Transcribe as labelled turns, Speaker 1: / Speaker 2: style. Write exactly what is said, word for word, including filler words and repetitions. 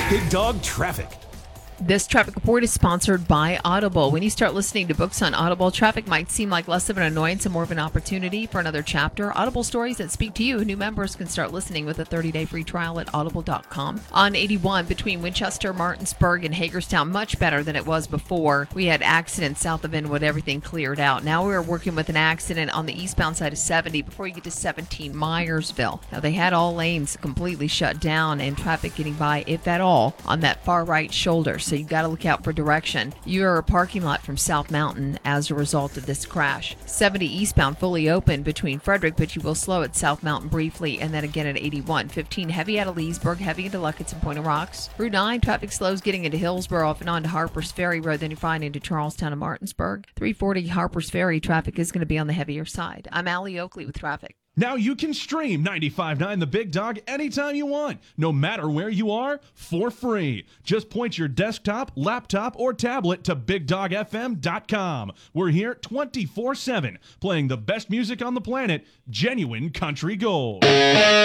Speaker 1: Big Dog Traffic.
Speaker 2: This traffic report is sponsored by Audible. When you start listening to books on Audible, traffic might seem like less of an annoyance and more of an opportunity for another chapter. Audible stories that speak to you. New members can start listening with a thirty-day free trial at audible dot com. On eighty-one between Winchester, Martinsburg, and Hagerstown, much better than it was before. We had accidents south of Inwood, everything cleared out. Now we're working with an accident on the eastbound side of seventy before you get to seventeen Myersville. Now they had all lanes completely shut down and traffic getting by, if at all, on that far right shoulder. So you've got to look out for direction. You're a parking lot from South Mountain as a result of this crash. seventy eastbound fully open between Frederick, but you will slow at South Mountain briefly, and then again at eighty-one. fifteen heavy out of Leesburg, heavy into Luckett's and Point of Rocks. Route nine, traffic slows getting into Hillsborough off and on to Harper's Ferry Road, then you find into Charlestown and Martinsburg. three forty Harper's Ferry, traffic is going to be on the heavier side. I'm Allie Oakley with traffic.
Speaker 1: Now you can stream ninety-five point nine The Big Dog anytime you want, no matter where you are, for free. Just point your desktop, laptop, or tablet to big dog f m dot com. We're here twenty-four seven, playing the best music on the planet, genuine country gold.